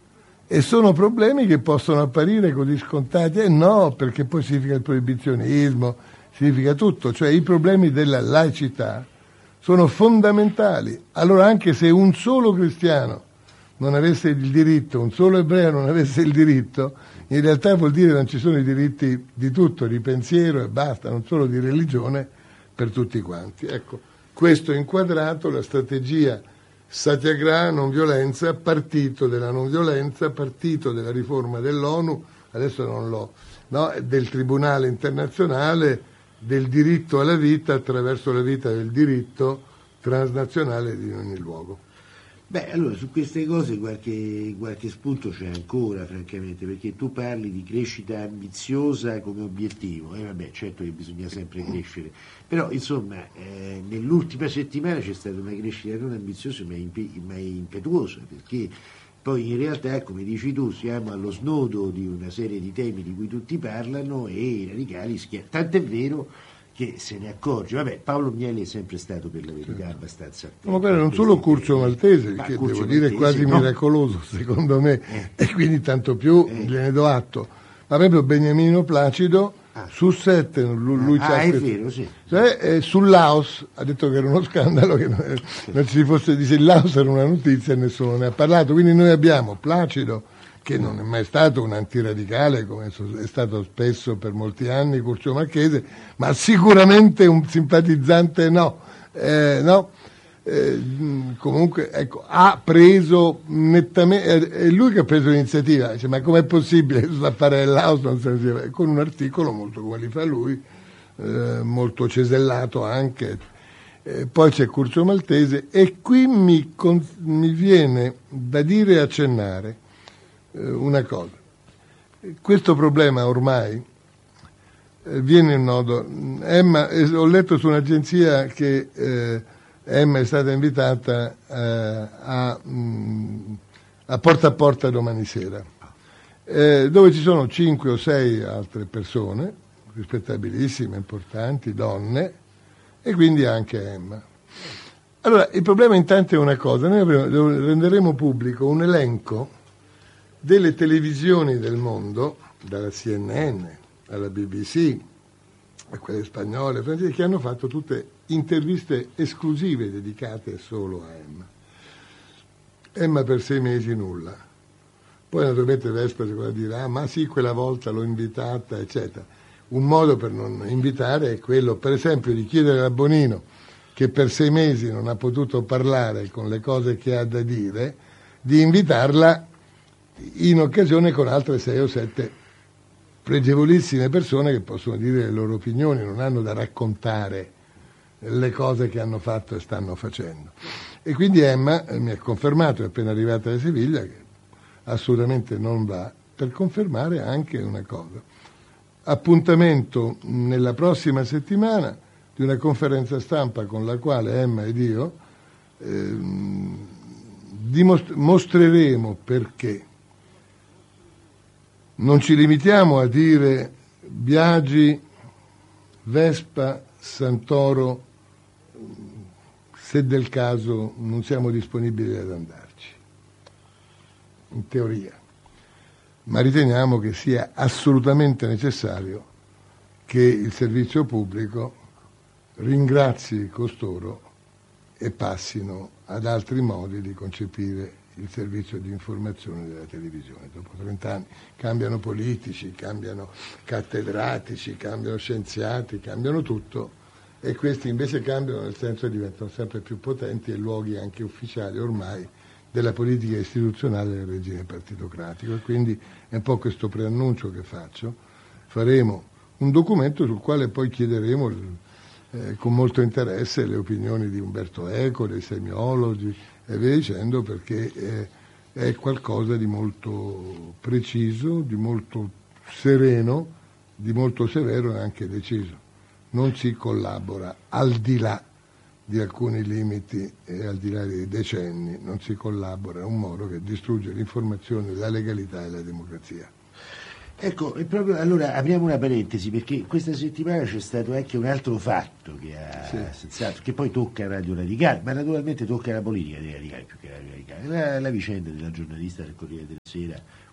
E sono problemi che possono apparire così scontati, e eh no, perché poi significa il proibizionismo, significa tutto, cioè i problemi della laicità sono fondamentali. Allora anche se un solo cristiano non avesse il diritto, un solo ebreo non avesse il diritto, in realtà vuol dire che non ci sono i diritti di tutto, di pensiero e basta, non solo di religione, per tutti quanti. Ecco, questo inquadrato, la strategia Satyagraha, non violenza, partito della non violenza, partito della riforma dell'ONU, adesso non l'ho, no, del Tribunale internazionale, del diritto alla vita attraverso la vita del diritto transnazionale di ogni luogo. Beh, allora su queste cose qualche, qualche spunto c'è ancora, francamente, perché tu parli di crescita ambiziosa come obiettivo, e eh, vabbè, certo che bisogna sempre crescere, però insomma eh, nell'ultima settimana c'è stata una crescita non ambiziosa ma, impe- ma impetuosa, perché poi in realtà, come dici tu, siamo allo snodo di una serie di temi di cui tutti parlano e i radicali schierano. Tant'è vero che se ne accorge. Vabbè, Paolo Mieli è sempre stato, per la verità, certo, abbastanza attento. Ma guarda, non solo Curcio Maltese, ma che Curcio devo dire Maltese, quasi no? miracoloso secondo me, eh. e quindi tanto più eh. gliene do atto. Ma proprio Beniamino Placido, ah. su sette, lui, lui ah, c'ha è questo, vero, sì. cioè, eh, sul Laos ha detto che era uno scandalo, che non, non ci fosse, dice il Laos era una notizia e nessuno ne ha parlato, quindi noi abbiamo Placido, che non è mai stato un antiradicale come è stato spesso per molti anni Curcio Marchese, ma sicuramente un simpatizzante no, eh, no? Eh, comunque ecco, ha preso nettamente, è lui che ha preso l'iniziativa, dice, ma com'è possibile l'affare del Laos non se ne sia, con un articolo molto come li fa lui, eh, molto cesellato anche. Eh, poi c'è Curcio Maltese, e qui mi, con, mi viene da dire e accennare una cosa. Questo problema ormai eh, viene in nodo. Emma, eh, ho letto su un'agenzia che eh, Emma è stata invitata eh, a, mh, a Porta a Porta domani sera, eh, dove ci sono cinque o sei altre persone rispettabilissime, importanti, donne, e quindi anche Emma. Allora, il problema intanto è una cosa: noi avremo, renderemo pubblico un elenco delle televisioni del mondo, dalla C N N alla B B C, a quelle spagnole, francesi, che hanno fatto tutte interviste esclusive dedicate solo a Emma. Emma per sei mesi nulla. Poi naturalmente Vespa si dirà, ah, ma sì, quella volta l'ho invitata, eccetera. Un modo per non invitare è quello, per esempio, di chiedere a Bonino, che per sei mesi non ha potuto parlare con le cose che ha da dire, di invitarla in occasione con altre sei o sette pregevolissime persone che possono dire le loro opinioni, non hanno da raccontare le cose che hanno fatto e stanno facendo. E quindi Emma eh, mi ha confermato, è appena arrivata da Siviglia, che assolutamente non va, per confermare anche una cosa. Appuntamento nella prossima settimana di una conferenza stampa con la quale Emma ed io eh, dimostr- mostreremo perché non ci limitiamo a dire Biagi, Vespa, Santoro, se del caso non siamo disponibili ad andarci, in teoria, ma riteniamo che sia assolutamente necessario che il servizio pubblico ringrazi costoro e passino ad altri modi di concepire il servizio di informazione della televisione. Dopo trent'anni cambiano politici, cambiano cattedratici, cambiano scienziati, cambiano tutto, e questi invece cambiano nel senso che diventano sempre più potenti e luoghi anche ufficiali ormai della politica istituzionale del regime partitocratico. E quindi è un po' questo preannuncio che faccio. Faremo un documento sul quale poi chiederemo eh, con molto interesse le opinioni di Umberto Eco, dei semiologi e via dicendo, perché eh, è qualcosa di molto preciso, di molto sereno, di molto severo e anche deciso. Non si collabora al di là di alcuni limiti e al di là dei decenni, non si collabora in un modo che distrugge l'informazione, la legalità e la democrazia. Ecco, e proprio allora apriamo una parentesi, perché questa settimana c'è stato anche un altro fatto che ha sì. sensato, che poi tocca Radio Radicale, ma naturalmente tocca la politica dei radicali più che Radio Radicale, la, la vicenda della giornalista del Corriere della Sera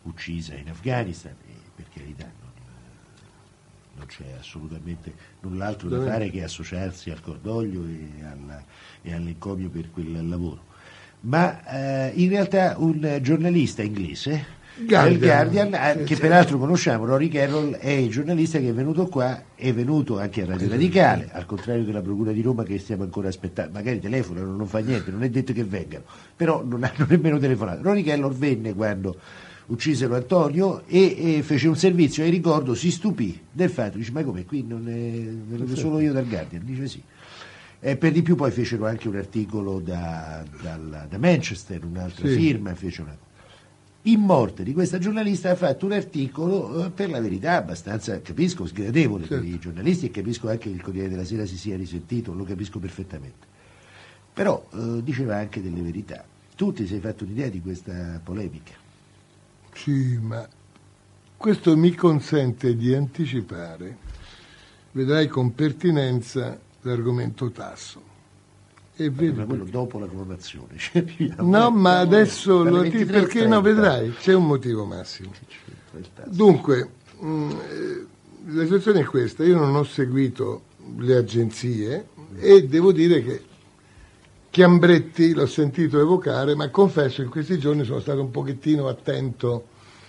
uccisa in Afghanistan, e per carità non, non c'è assolutamente null'altro da fare che associarsi al cordoglio e, alla, e all'encomio per quel lavoro. Ma eh, in realtà un giornalista inglese, Guardian, il Guardian, sì, che sì, peraltro conosciamo, Rory Carroll, è il giornalista che è venuto qua, è venuto anche a Radio Radicale, al contrario della Procura di Roma che stiamo ancora aspettando, magari telefonano, non fa niente, non è detto che vengano, però non hanno nemmeno telefonato. Rory Carroll venne quando uccisero Antonio e, e fece un servizio e ricordo si stupì del fatto, dice ma come qui non è venuto solo io dal Guardian, dice sì. Eh, per di più poi fecero anche un articolo da, dal, da Manchester, un'altra sì. firma, fece una... In morte di questa giornalista ha fatto un articolo, eh, per la verità abbastanza, capisco, sgradevole certo. per i giornalisti, e capisco anche che il Corriere della Sera si sia risentito, lo capisco perfettamente. Però eh, diceva anche delle verità. Tu ti sei fatto un'idea di questa polemica? Sì, ma questo mi consente di anticipare, vedrai con pertinenza, l'argomento Tasso. E vedi ma quello dopo la coronazione. Cioè, no, ma adesso lo dico perché no, vedrai, c'è un motivo, Massimo. Dunque, mh, la situazione è questa, io non ho seguito le agenzie e devo dire che Chiambretti l'ho sentito evocare, ma confesso in questi giorni sono stato un pochettino attento,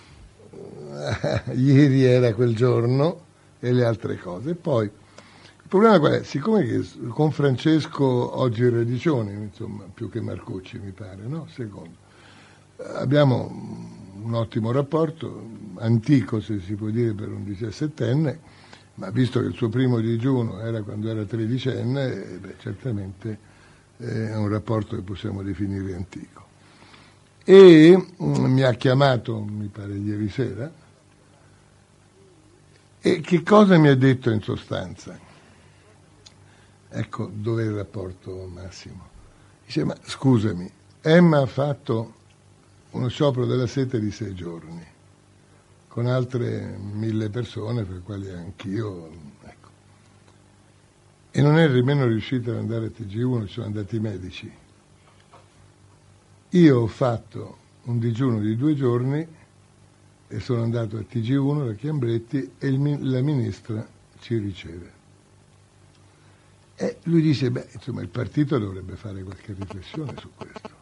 ieri era quel giorno e le altre cose. Poi il problema qual è? Siccome che con Francesco oggi in Redicione, insomma, più che Marcucci mi pare, no? Secondo, abbiamo un ottimo rapporto, antico se si può dire per un diciassettenne, ma visto che il suo primo digiuno era quando era tredicenne, beh, certamente è un rapporto che possiamo definire antico. E mm, mi ha chiamato, mi pare ieri sera, e che cosa mi ha detto in sostanza? Ecco dov'è il rapporto, Massimo. Dice, ma scusami, Emma ha fatto uno sciopero della sete di sei giorni, con altre mille persone, per le quali anch'io, ecco. E non è nemmeno riuscita ad andare a T G uno, ci sono andati i medici. Io ho fatto un digiuno di due giorni e sono andato a T G uno da Chiambretti e il, la ministra ci riceve. E lui dice, beh, insomma, il partito dovrebbe fare qualche riflessione su questo.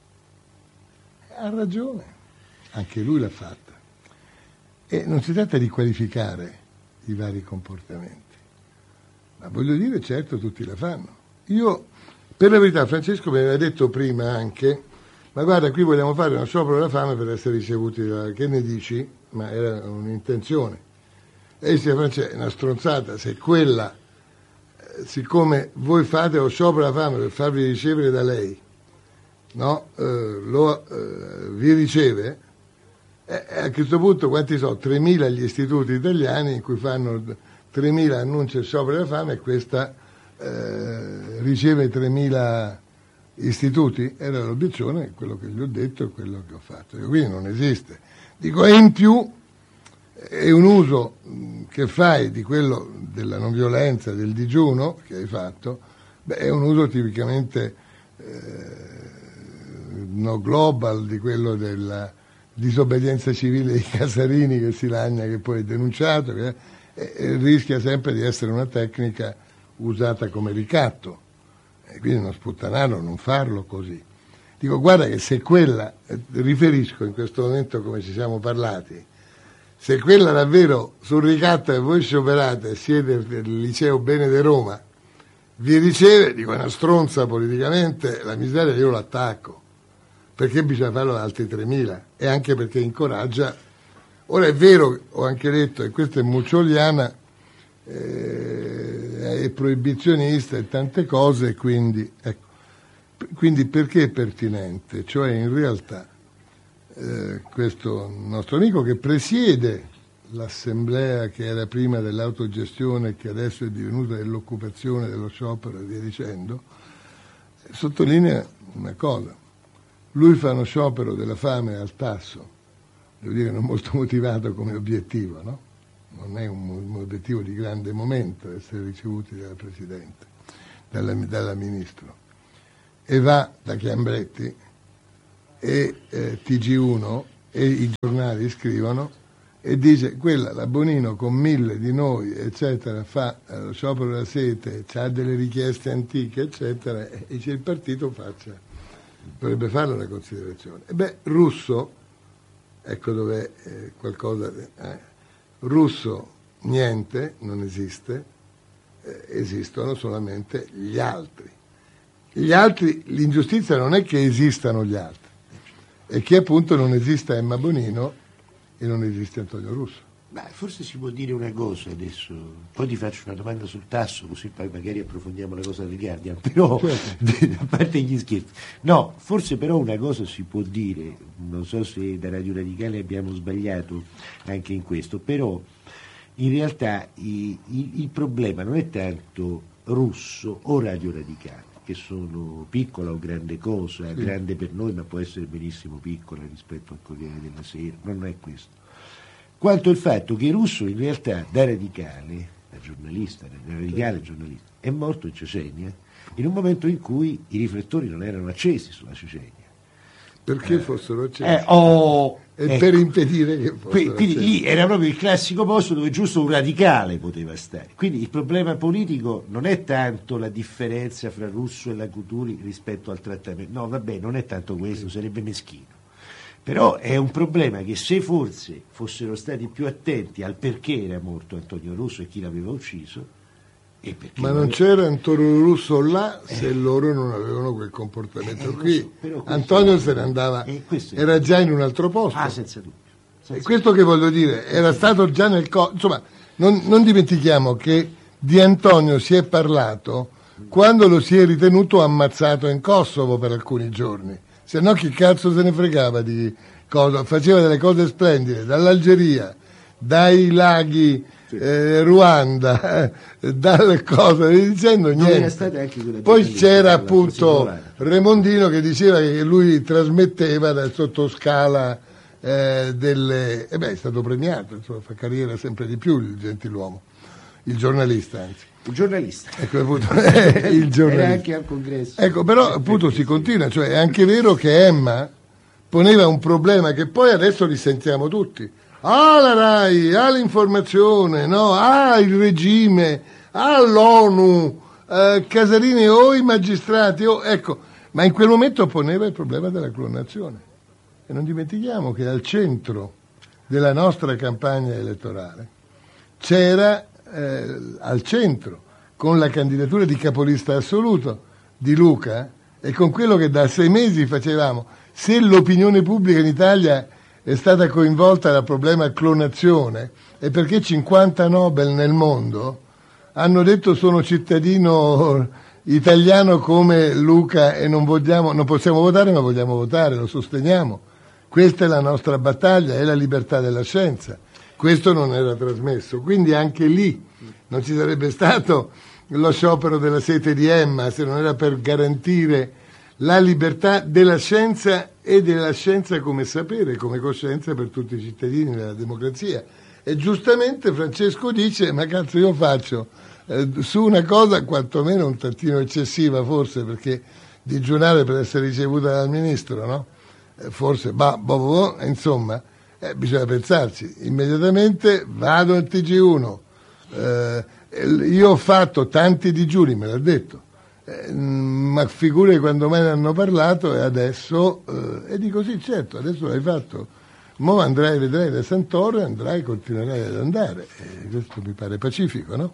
Ha ragione, anche lui l'ha fatta. E non si tratta di qualificare i vari comportamenti, ma voglio dire, certo, tutti la fanno. Io, per la verità, Francesco mi aveva detto prima anche, ma guarda, qui vogliamo fare uno sciopero della fame per essere ricevuti da... Che ne dici? Ma era un'intenzione. E diceva, Francesco, è una stronzata, se quella... siccome voi fate lo sciopero della fame per farvi ricevere da lei, no? Eh, lo, eh, vi riceve, eh, a questo punto quanti sono? tremila gli istituti italiani in cui fanno tremila annunci di sciopero della fame e questa eh, riceve tremila istituti? Era l'obiezione, quello che gli ho detto e quello che ho fatto. E quindi non esiste. Dico, e in più è un uso che fai di quello della non violenza, del digiuno che hai fatto, beh, è un uso tipicamente eh, no global di quello della disobbedienza civile dei Casarini che si lagna, che poi è denunciato, che, e, e rischia sempre di essere una tecnica usata come ricatto, e quindi non sputtanarlo, non farlo così. Dico, guarda che se quella, eh, riferisco in questo momento come ci siamo parlati, se quella davvero sul ricatto che voi scioperate siete del liceo Bene di Roma, vi riceve, dico, una stronza politicamente, la miseria io l'attacco, perché bisogna farlo da altri tremila, e anche perché incoraggia. Ora è vero, ho anche detto, e questa è muccioliana, eh, è proibizionista e tante cose, quindi, ecco, quindi perché è pertinente? Cioè in realtà Eh, questo nostro amico che presiede l'assemblea che era prima dell'autogestione e che adesso è divenuta dell'occupazione, dello sciopero e via dicendo, sottolinea una cosa: lui fa uno sciopero della fame al Tasso, devo dire non molto motivato come obiettivo, no? Non è un, un obiettivo di grande momento essere ricevuti dalla Presidente, dalla, dalla Ministro, e va da Chiambretti e eh, T G uno e i giornali scrivono, e dice quella, la Bonino con mille di noi eccetera fa eh, lo sciopero della sete, ha delle richieste antiche eccetera, e dice il partito faccia, dovrebbe fare una considerazione. E beh, Russo, ecco dov'è eh, qualcosa, eh, Russo niente, non esiste, eh, esistono solamente gli altri. Gli altri, l'ingiustizia non è che esistano gli altri, è che appunto non esista Emma Bonino e non esiste Antonio Russo. Ma forse si può dire una cosa adesso, poi ti faccio una domanda sul tasso, così poi magari approfondiamo la cosa del Guardian, però certo. A parte gli scherzi, no, forse però una cosa si può dire, non so se da Radio Radicale abbiamo sbagliato anche in questo, però in realtà i, i, il problema non è tanto Russo o Radio Radicale, che sono piccola o grande cosa, sì. Grande per noi ma può essere benissimo piccola rispetto al Corriere della Sera, non è questo, quanto il fatto che Russo in realtà da radicale, da giornalista, da radicale giornalista, è morto in Cecenia in un momento in cui i riflettori non erano accesi sulla Cecenia. Perché eh, fossero accesi? Eh, oh, e ecco, per impedire che fossero quindi, quindi accesi. lì era proprio il classico posto dove giusto un radicale poteva stare. Quindi il problema politico non è tanto la differenza fra Russo e la Cutuli rispetto al trattamento, no vabbè, non è tanto questo, sarebbe meschino. Però è un problema che se forse fossero stati più attenti al perché era morto Antonio Russo e chi l'aveva ucciso, e perché ma non aveva... c'era Antonio Russo là se eh. loro non avevano quel comportamento eh, qui. So, Antonio è... se ne andava, eh, era già in un altro posto. Ah, senza dubbio. Senza e questo che voglio dire, era stato già nel... Co- insomma, non, non dimentichiamo che di Antonio si è parlato quando lo si è ritenuto ammazzato in Kosovo per alcuni giorni. Se no chi cazzo se ne fregava di cosa, faceva delle cose splendide, dall'Algeria, dai laghi sì. eh, Ruanda, eh, dalle cose, dicendo niente. Poi c'era appunto Remondino che diceva che lui trasmetteva dal sottoscala eh, delle... e beh, è stato premiato, insomma, fa carriera sempre di più il gentiluomo, il giornalista anzi. Il giornalista. Ecco, appunto, il giornalista. Era anche al congresso. Ecco, però appunto si continua, cioè è anche vero che Emma poneva un problema che poi adesso risentiamo tutti. Ah, la RAI, ah, l'informazione, no? Ah, il regime, ah, l'ONU, eh, Casarini o i magistrati, oh, ecco, ma in quel momento poneva il problema della clonazione. E non dimentichiamo che al centro della nostra campagna elettorale c'era eh, al centro, con la candidatura di capolista assoluto di Luca e con quello che da sei mesi facevamo, se l'opinione pubblica in Italia è stata coinvolta dal problema clonazione è perché cinquanta Nobel nel mondo hanno detto sono cittadino italiano come Luca e non vogliamo, non possiamo votare ma vogliamo votare, lo sosteniamo. Questa è la nostra battaglia, è la libertà della scienza. Questo non era trasmesso, quindi anche lì non ci sarebbe stato lo sciopero della sete di Emma se non era per garantire la libertà della scienza e della scienza come sapere, come coscienza per tutti i cittadini della democrazia. E giustamente Francesco dice, ma cazzo io faccio eh, su una cosa quantomeno un tantino eccessiva forse, perché digiunare per essere ricevuta dal ministro, no? Eh, forse, bah, boh, boh, insomma, eh, bisogna pensarci. Immediatamente vado al T G uno, eh, io ho fatto tanti digiuni, me l'ha detto, eh, ma figuri quando me ne hanno parlato e adesso, eh, e dico sì, certo, adesso l'hai fatto, mo andrai, vedrai da Santoro e andrai, continuerai ad andare, e questo mi pare pacifico, no?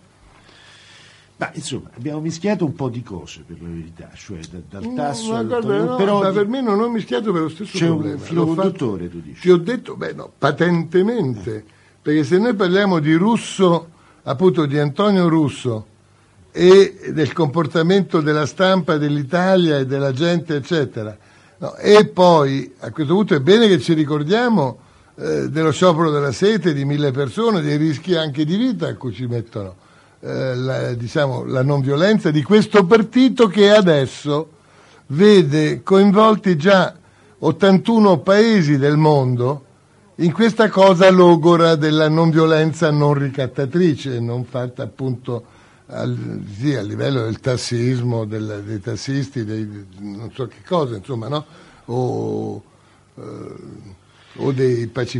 Ma insomma, abbiamo mischiato un po' di cose per la verità, cioè da, dal tasso no, al guarda, no, però ma per me non ho mischiato per lo stesso c'è problema. Un filo conduttore, tu dici? Ti ho detto, beh no, patentemente, eh. perché se noi parliamo di Russo, appunto di Antonio Russo e del comportamento della stampa dell'Italia e della gente eccetera, no, e poi a questo punto è bene che ci ricordiamo eh, dello sciopero della sete di mille persone, dei rischi anche di vita a cui ci mettono eh, la, diciamo, la non violenza di questo partito che adesso vede coinvolti già ottantuno paesi del mondo in questa cosa logora della non violenza non ricattatrice, non fatta appunto al, sì, a livello del tassismo, del, dei tassisti, dei, non so che cosa, insomma, no? O, eh, o dei pacifisti.